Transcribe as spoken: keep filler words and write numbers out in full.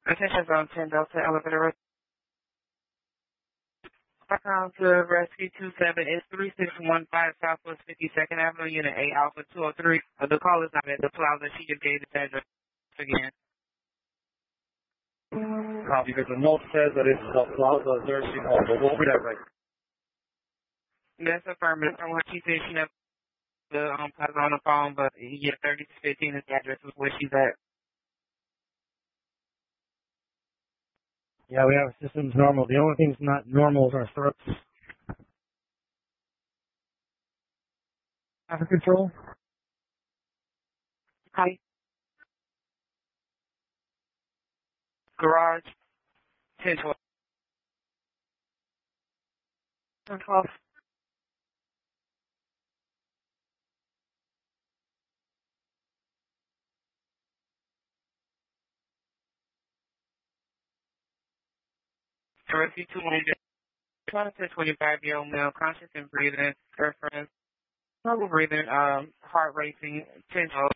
Attention zone ten Delta elevator. Background to rescue two seven is three six one five Southwest fifty-second Avenue, Unit A Alpha two oh three. Uh, the call is not at the plaza. She just gave the address again. Copy, because the note says that it's the plaza nursing home, but we'll read that right. That's affirmative. From what she said, she never the um, plaza on the phone, but yeah, thirty to fifteen is the address of where she's at. Yeah, we have systems normal. The only thing that's not normal is our throats. Traffic control? Hi. Garage. ten twelve. ten twelve. Rescue two one zero. twenty-five-year-old male, conscious and breathing, reference, trouble breathing, um, heart racing, ten twelve.